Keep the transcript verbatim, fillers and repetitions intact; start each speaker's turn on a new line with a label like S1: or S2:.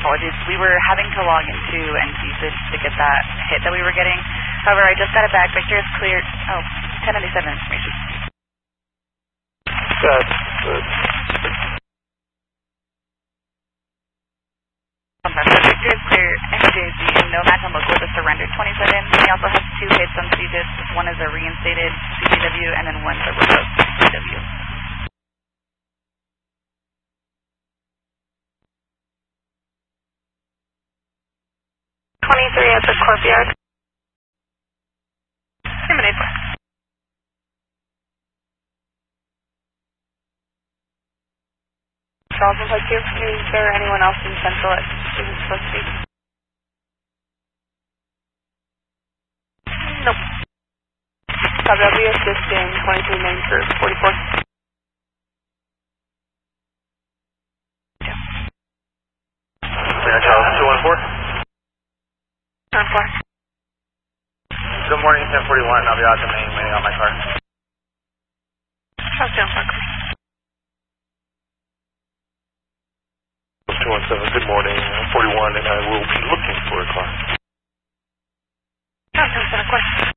S1: apologies. We were having to log into N C S I D to get that hit that we were getting. However, I just got it back. Victor is cleared. Oh, ten ninety-seven information.
S2: Good. Good.
S1: Victor is clear. N J Z and no match on local with a surrendered twenty-seven. He also has two hits on C D I S. One is a reinstated C C W and then one's a revoked C C W.
S3: twenty-three at the courtyard.
S1: Terminate.
S3: Charles, if I give, is there anyone else in Central that isn't supposed to be? Nope. Copy, I'll be assisting twenty-three main for forty-four.
S2: Yeah. Charles, two one four?
S3: ten four.
S2: Good morning, ten forty-one. I'll be out the main waiting on my car.
S3: Charles, ten four.
S2: two one seven, good morning. I'm forty-one and I will be looking for a car.
S3: Charles, ten four.